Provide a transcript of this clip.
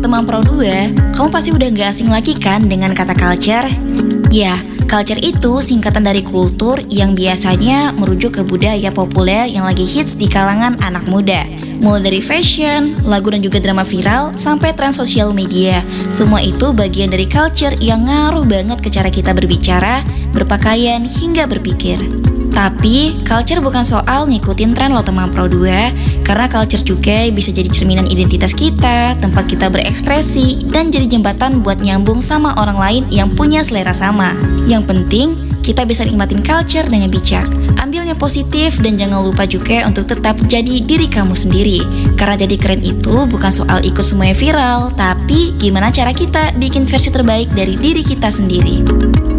teman Pro 2, kamu pasti udah gak asing lagi kan dengan kata culture? Ya, culture itu singkatan dari kultur yang biasanya merujuk ke budaya populer yang lagi hits di kalangan anak muda. Mulai dari fashion, lagu dan juga drama viral, sampai tren sosial media. Semua itu bagian dari culture yang ngaruh banget ke cara kita berbicara, berpakaian, hingga berpikir. Tapi, culture bukan soal ngikutin tren lo teman Pro 2, karena culture juga bisa jadi cerminan identitas kita, tempat kita berekspresi, dan jadi jembatan buat nyambung sama orang lain yang punya selera sama. Yang penting, kita bisa nikmatin culture dengan bijak. Ambilnya positif dan jangan lupa juga untuk tetap jadi diri kamu sendiri. Karena jadi keren itu bukan soal ikut semuanya viral, tapi gimana cara kita bikin versi terbaik dari diri kita sendiri.